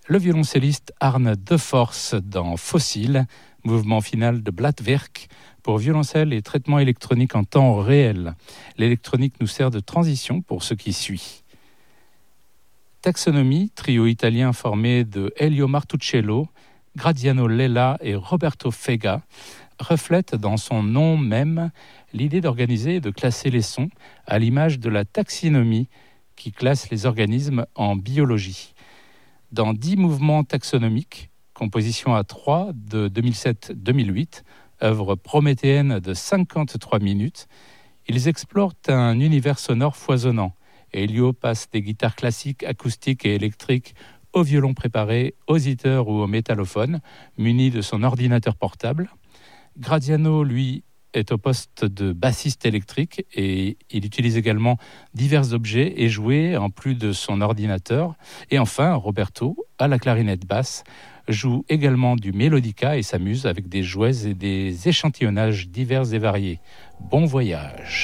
Le violoncelliste Arne Deforce dans Fossile, mouvement final de Blattwerk pour violoncelle et traitement électronique en temps réel. L'électronique nous sert de transition pour ce qui suit. Taxonomie, trio italien formé de Elio Martuccello, Graziano Lella et Roberto Fega, reflète dans son nom même l'idée d'organiser et de classer les sons à l'image de la taxinomie qui classe les organismes en biologie. Dans 10 mouvements taxonomiques, composition à 3 de 2007-2008, œuvre prométhéenne de 53 minutes, ils explorent un univers sonore foisonnant. Elio passe des guitares classiques, acoustiques et électriques au violon préparé, aux hitters ou au métallophone, muni de son ordinateur portable. Graziano, lui, est au poste de bassiste électrique et il utilise également divers objets et jouets en plus de son ordinateur. Et enfin, Roberto, à la clarinette basse, joue également du mélodica et s'amuse avec des jouets et des échantillonnages divers et variés. Bon voyage!